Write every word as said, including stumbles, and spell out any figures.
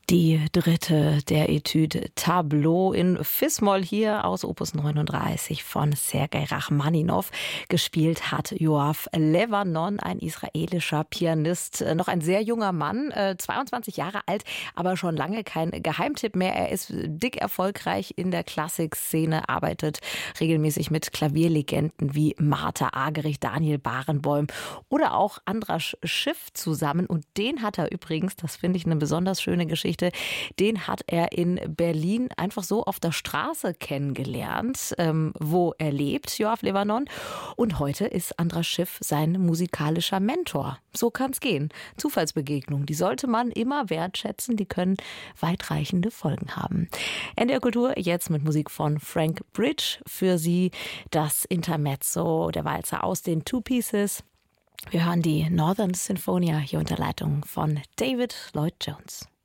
Die dritte der Etüde Tableau in Fis-Moll hier aus Opus neununddreißig von Sergei Rachmaninow. Gespielt hat Yoav Levanon, ein israelischer Pianist. Noch ein sehr junger Mann, zweiundzwanzig Jahre alt, aber schon lange kein Geheimtipp mehr. Er ist dick erfolgreich in der Klassikszene, arbeitet regelmäßig mit Klavierlegenden wie Martha Argerich, Daniel Barenboim oder auch Andras Schiff zusammen. Und den hat er übrigens, das finde ich eine besonders schöne Geschichte, den hat er in Berlin einfach so auf der Straße kennengelernt, ähm, wo er lebt, Yoav Levanon. Und heute ist Andras Schiff sein musikalischer Mentor. So kann es gehen. Zufallsbegegnungen, die sollte man immer wertschätzen, die können weitreichende Folgen haben. N D R Kultur jetzt mit Musik von Frank Bridge. Für Sie das Intermezzo, der Walzer aus den Two Pieces. Wir hören die Northern Sinfonia hier unter Leitung von David Lloyd Jones.